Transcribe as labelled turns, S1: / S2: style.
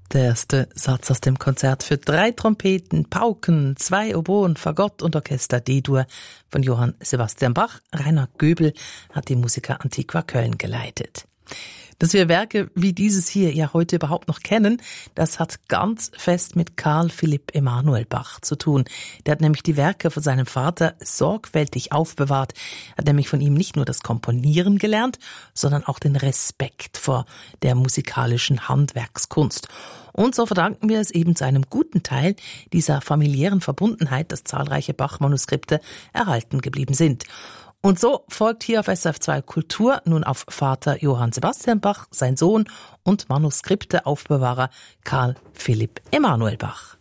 S1: Der erste Satz aus dem Konzert für 3 Trompeten, Pauken, 2 Oboen, Fagott und Orchester D-Dur von Johann Sebastian Bach. Rainer Göbel hat die Musica Antiqua Köln geleitet. Dass wir Werke wie dieses hier ja heute überhaupt noch kennen, das hat ganz fest mit Carl Philipp Emanuel Bach zu tun. Der hat nämlich die Werke von seinem Vater sorgfältig aufbewahrt, hat nämlich von ihm nicht nur das Komponieren gelernt, sondern auch den Respekt vor der musikalischen Handwerkskunst. Und so verdanken wir es eben zu einem guten Teil dieser familiären Verbundenheit, dass zahlreiche Bach-Manuskripte erhalten geblieben sind. Und so folgt hier auf SRF2 Kultur nun auf Vater Johann Sebastian Bach, sein Sohn und Manuskripteaufbewahrer Carl Philipp Emanuel Bach.